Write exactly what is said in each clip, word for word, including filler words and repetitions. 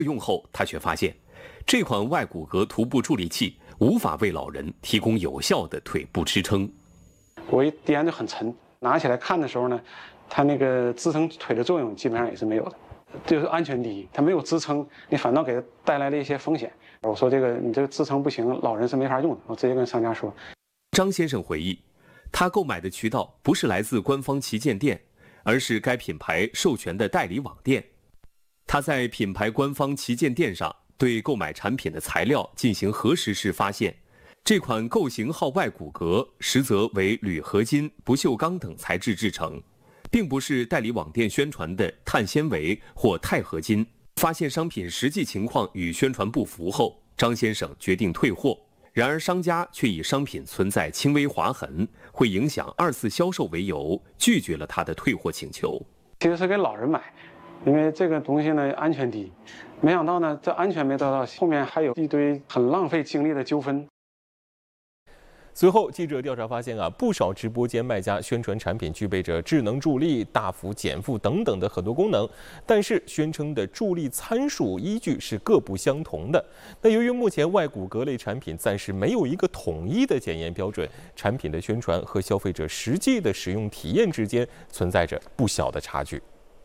用后，他却发现，这款外骨骼徒步助力器无法为老人提供有效的腿部支撑。 我一掂就很沉，拿起来看的时候呢，它那个支撑腿的作用基本上也是没有的，就是安全第一，它没有支撑，你反倒给它带来了一些风险。我说这个你这个支撑不行，老人是没法用的，我直接跟商家说。 张先生回忆，他购买的渠道不是来自官方旗舰店，而是该品牌授权的代理网店。他在品牌官方旗舰店上对购买产品的材料进行核实时发现，这款构型号外骨骼实则为铝合金、不锈钢等材质制成，并不是代理网店宣传的碳纤维或钛合金。发现商品实际情况与宣传不符后，张先生决定退货。然而商家却以商品存在轻微划痕，会影响二次销售为由，拒绝了他的退货请求。 其实是给老人买，因为这个东西呢安全第一。没想到呢，这安全没得到，后面还有一堆很浪费精力的纠纷。 随后，记者调查发现啊，不少直播间卖家宣传产品具备着智能助力、大幅减负等等的很多功能，但是宣称的助力参数依据是各不相同的。那由于目前外骨骼类产品暂时没有一个统一的检验标准，产品的宣传和消费者实际的使用体验之间存在着不小的差距。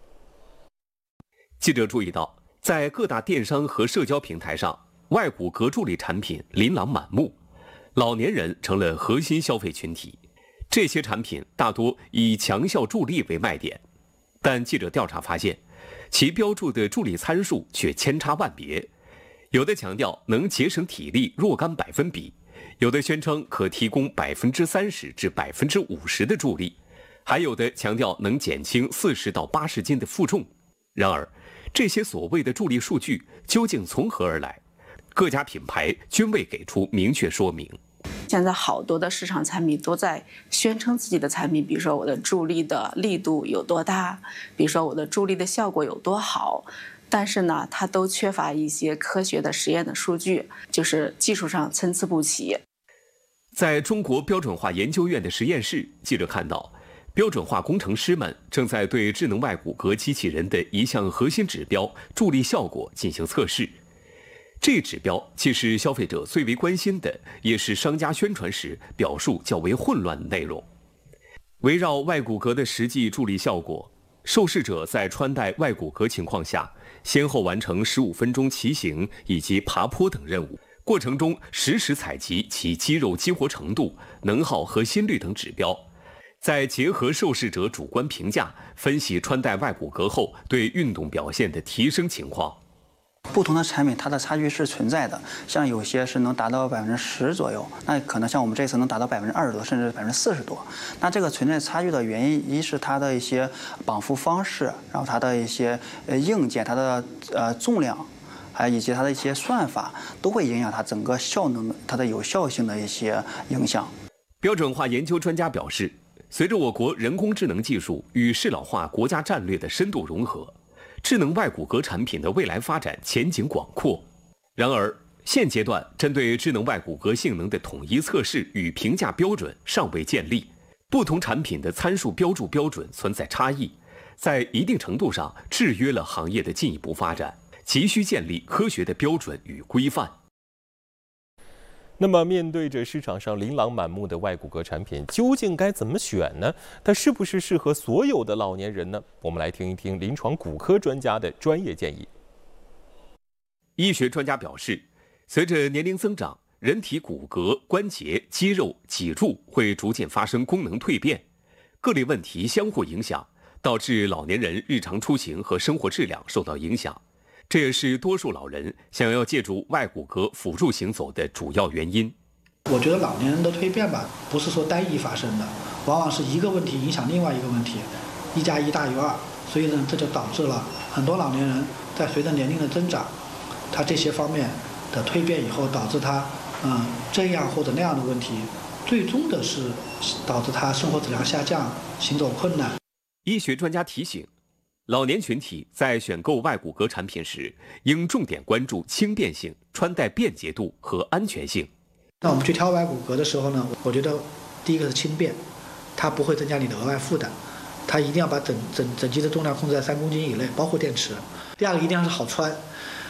记者注意到，在各大电商和社交平台上，外骨骼助力产品琳琅满目。老年人成了核心消费群体，这些产品大多以强效助力为卖点，但记者调查发现，其标注的助力参数却千差万别，有的强调能节省体力若干百分比，有的宣称可提供百分之三十至百分之五十的助力，还有的强调能减轻四十到八十斤的负重。然而，这些所谓的助力数据究竟从何而来？各家品牌均未给出明确说明。 现在好多的市场产品都在宣称自己的产品，比如说我的助力的力度有多大，比如说我的助力的效果有多好，但是呢，它都缺乏一些科学的实验的数据，就是技术上参差不齐。 在中国标准化研究院的实验室，记者看到，标准化工程师们正在对智能外骨骼机器人的一项核心指标助力效果进行测试。这指标既是消费者最为关心的，也是商家宣传时表述较为混乱的内容。围绕外骨骼的实际助力效果，受试者在穿戴外骨骼情况下，先后完成十五分钟骑行以及爬坡等任务，过程中实时采集其肌肉激活程度、能耗和心率等指标，再结合受试者主观评价，分析穿戴外骨骼后对运动表现的提升情况。 不同的产品它的差距是存在的，像有些是能达到百分之十左右，那可能像我们这次能达到百分之二十多，甚至百分之四十多。那这个存在差距的原因，一是它的一些绑缚方式，然后它的一些呃硬件、它的呃重量，还以及它的一些算法，都会影响它整个效能、它的有效性的一些影响。 标准化研究专家表示，随着我国人工智能技术与适老化国家战略的深度融合，智能外骨骼产品的未来发展前景广阔。然而，现阶段针对智能外骨骼性能的统一测试与评价标准尚未建立，不同产品的参数标注标准存在差异，在一定程度上制约了行业的进一步发展，急需建立科学的标准与规范。 那么，面对着市场上琳琅满目的外骨骼产品，究竟该怎么选呢？它是不是适合所有的老年人呢？我们来听一听临床骨科专家的专业建议。 医学专家表示，随着年龄增长，人体骨骼、关节、肌肉、脊柱会逐渐发生功能蜕变，各类问题相互影响，导致老年人日常出行和生活质量受到影响。这也是多数老人想要借助外骨骼辅助行走的主要原因。 我觉得老年人的蜕变吧，不是说单一发生的，往往是一个问题影响另外一个问题，一加一大于二。所以呢，这就导致了很多老年人在随着年龄的增长，他这些方面的蜕变以后，导致他嗯这样或者那样的问题，最终的是导致他生活质量下降、行走困难。 医学专家提醒，老年群体在选购外骨骼产品时，应重点关注轻便性、穿戴便捷度和安全性。 那我们去挑外骨骼的时候呢，我觉得第一个是轻便，它不会增加你的额外负担，它一定要把整整整机的重量控制在三公斤以内，包括电池。第二个一定要是好穿，